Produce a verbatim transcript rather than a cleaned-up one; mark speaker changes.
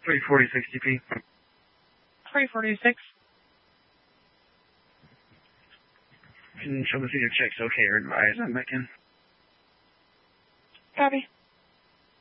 Speaker 1: three forty sixty P.
Speaker 2: three forty-six.
Speaker 1: Can troubleshooter checks okay or advise I'm back in.
Speaker 2: Copy.